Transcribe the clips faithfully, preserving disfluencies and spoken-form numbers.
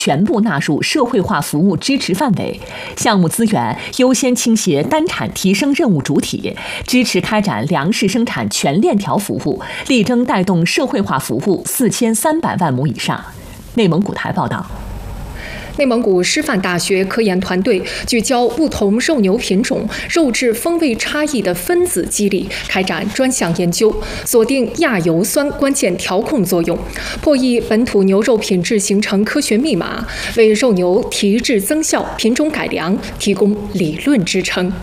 全部纳入社会化服务支持范围，项目资源优先倾斜单产提升任务主体，支持开展粮食生产全链条服务，力争带动社会化服务四千三百万亩以上。内蒙古台报道。 内蒙古师范大学科研团队聚焦不同肉牛品种、肉质风味差异的分子机理，开展专项研究，锁定亚油酸关键调控作用，破译本土牛肉品质形成科学密码，为肉牛提质增效、品种改良提供理论支撑。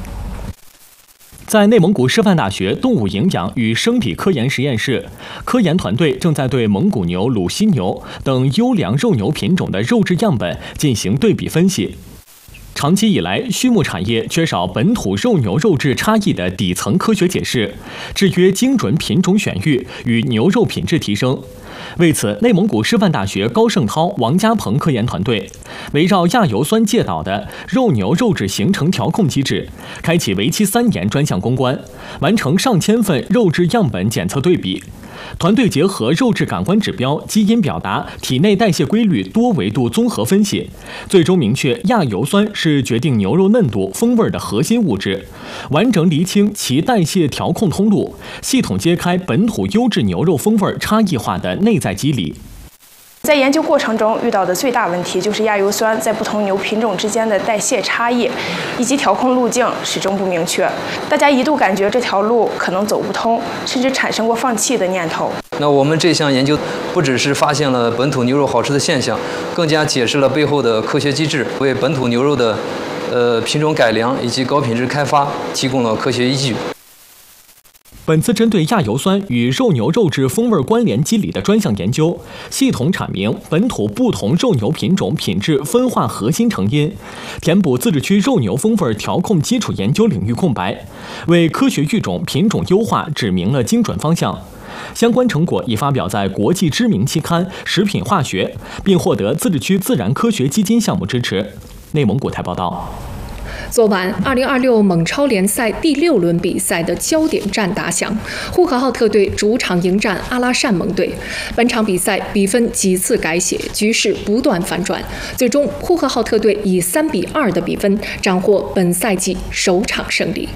在内蒙古师范大学动物营养与生理科研实验室，科研团队正在对蒙古牛、鲁西牛等优良肉牛品种的肉质样本进行对比分析。长期以来，畜牧产业缺少本土肉牛肉质差异的底层科学解释，制约精准品种选育与牛肉品质提升。为此，内蒙古师范大学高胜涛、王家鹏科研团队围绕亚油酸介导的肉牛肉质形成调控机制，开启为期三年专项攻关，完成上千份肉质样本检测对比。团队结合肉质感官指标、基因表达、体内代谢规律多维度综合分析，最终明确亚油酸是决定牛肉嫩度、风味的核心物质，完整厘清其代谢调控通路，系统揭开本土优质牛肉风味差异化的内在机理。 在研究过程中遇到的最大问题就是亚油酸在不同牛品种之间的代谢差异，以及调控路径始终不明确。大家一度感觉这条路可能走不通，甚至产生过放弃的念头。 那我们这项研究不只是发现了本土牛肉好吃的现象，更加解释了背后的科学机制，为本土牛肉的呃品种改良以及高品质开发提供了科学依据。 本次针对亚油酸与肉牛肉质风味关联机理的专项研究，系统阐明本土不同肉牛品种品质分化核心成因，填补自治区肉牛风味调控基础研究领域空白，为科学育种品种优化指明了精准方向。相关成果已发表在国际知名期刊《食品化学》，并获得自治区自然科学基金项目支持。内蒙古台报道。 昨晚，二零二六蒙超联赛第六轮比赛的焦点战打响，呼和浩特队主场迎战阿拉善盟队。本场比赛比分几次改写，局势不断反转，最终呼和浩特队以三比二的比分斩获本赛季首场胜利。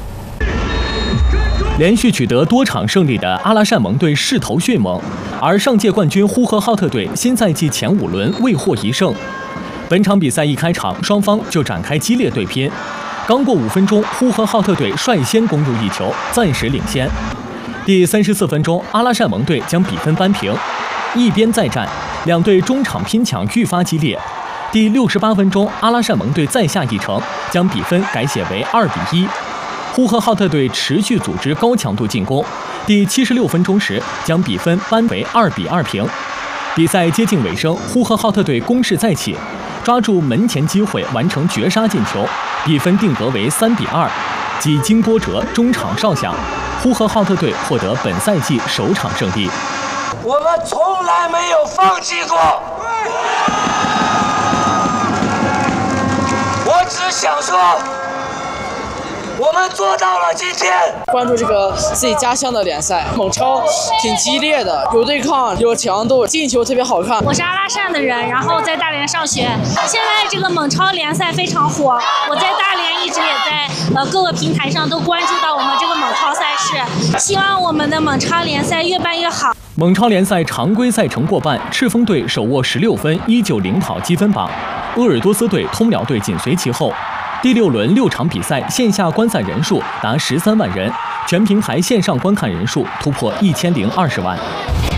连续取得多场胜利的阿拉善盟队势头迅猛，而上届冠军呼和浩特队新赛季前五轮未获一胜。本场比赛一开场，双方就展开激烈对拼。刚过五分钟，呼和浩特队率先攻入一球，暂时领先。第三十四分钟，阿拉善盟队将比分扳平。一边再战，两队中场拼抢愈发激烈。第六十八分钟，阿拉善盟队再下一城，将比分改写为二比一。呼和浩特队持续组织高强度进攻，第七十六分钟时将比分扳为二比二平。比赛接近尾声，呼和浩特队攻势再起，抓住门前机会完成绝杀进球，比分定格为三比二。几经波折，中场哨响，呼和浩特队获得本赛季首场胜利。 我们从来没有放弃过，我只想说，我们做到了今天。 关注这个自己家乡的联赛，蒙超挺激烈的，有对抗，有强度，进球特别好看。 我是阿拉善的人，然后在大连上学。现在这个蒙超联赛非常火，我在大连一直也在呃各个平台上都关注到我们这个蒙超赛事，希望我们的蒙超联赛越办越好。 蒙超联赛常规赛程过半，赤峰队手握十六分，依旧领跑积分榜，鄂尔多斯队、通辽队紧随其后。第六轮六场比赛线下观赛人数达十三万人，全平台线上观看人数突破一千零二十万。